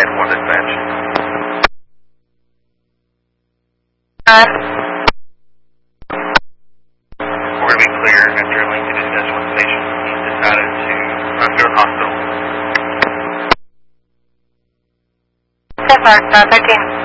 Command 1 dispatch. We're going to be clear after Lincoln is Edgewood Station. He's decided to go to the hospital. 13.